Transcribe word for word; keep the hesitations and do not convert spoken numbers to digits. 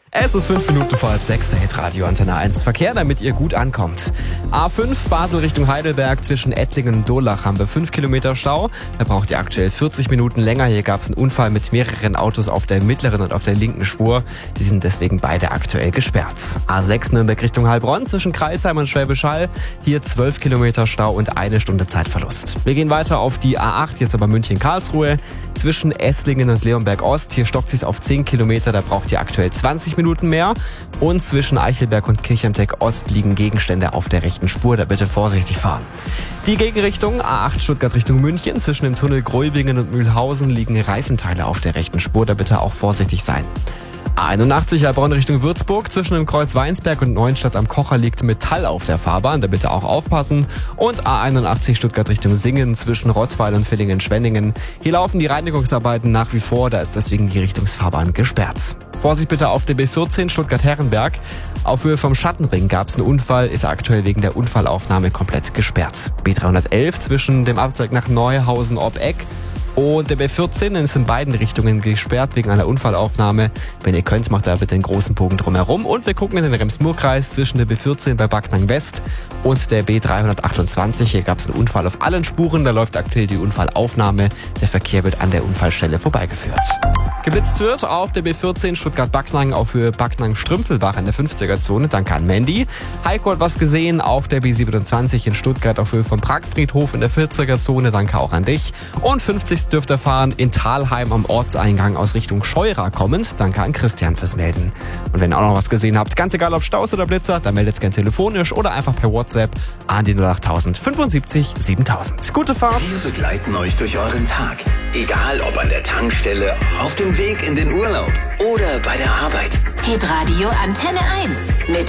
Es ist fünf Minuten vor halb sechs, der Hitradio Antenne eins Verkehr, damit ihr gut ankommt. A fünf Basel Richtung Heidelberg zwischen Ettlingen und Durlach haben wir fünf Kilometer Stau. Da braucht ihr aktuell vierzig Minuten länger. Hier gab es einen Unfall mit mehreren Autos auf der mittleren und auf der linken Spur. Die sind deswegen beide aktuell gesperrt. A sechs Nürnberg Richtung Heilbronn zwischen Crailsheim und Schwäbisch Hall. Hier zwölf Kilometer Stau und eine Stunde Zeitverlust. Wir gehen weiter auf die A acht, jetzt aber München-Karlsruhe. Zwischen Esslingen und Leonberg Ost. Hier stockt es auf zehn Kilometer, da braucht ihr aktuell zwanzig Minuten mehr. Und zwischen Eichelberg und Kirchheimteck Ost liegen Gegenstände auf der rechten Spur, da bitte vorsichtig fahren. Die Gegenrichtung A acht Stuttgart Richtung München. Zwischen dem Tunnel Gräubingen und Mühlhausen liegen Reifenteile auf der rechten Spur, da bitte auch vorsichtig sein. A einundachtzig Heilbronn Richtung Würzburg. Zwischen dem Kreuz Weinsberg und Neuenstadt am Kocher liegt Metall auf der Fahrbahn, da bitte auch aufpassen. Und A einundachtzig Stuttgart Richtung Singen zwischen Rottweil und Villingen-Schwenningen. Hier laufen die Reinigungsarbeiten nach wie vor, da ist deswegen die Richtungsfahrbahn gesperrt. Vorsicht bitte auf der B vierzehn Stuttgart-Herrenberg. Auf Höhe vom Schattenring gab es einen Unfall, ist aktuell wegen der Unfallaufnahme komplett gesperrt. B dreihundertelf zwischen dem Abzweig nach Neuhausen ob Eck und der B vierzehn ist in beiden Richtungen gesperrt wegen einer Unfallaufnahme. Wenn ihr könnt, macht da bitte einen großen Bogen drumherum. Und wir gucken in den Rems-Murr-Kreis zwischen der B vierzehn bei Backnang West und der B dreihundertachtundzwanzig. Hier gab es einen Unfall auf allen Spuren, da läuft aktuell die Unfallaufnahme. Der Verkehr wird an der Unfallstelle vorbeigeführt. Geblitzt wird auf der B vierzehn Stuttgart-Backnang auf Höhe Backnang-Strümpfelbach in der fünfziger-Zone. Danke an Mandy. Heiko hat was gesehen auf der B siebenundzwanzig in Stuttgart auf Höhe vom Pragfriedhof in der vierziger-Zone. Danke auch an dich. Und fünfzig dürft ihr fahren in Thalheim am Ortseingang aus Richtung Scheura kommend. Danke an Christian fürs Melden. Und wenn ihr auch noch was gesehen habt, ganz egal ob Staus oder Blitzer, dann meldet gerne telefonisch oder einfach per WhatsApp an die null acht null null fünfundsiebzig siebentausend. Gute Fahrt! Wir begleiten euch durch euren Tag. Egal ob an der Tankstelle, auf dem Weg in den Urlaub oder bei der Arbeit. Hitradio Antenne eins mit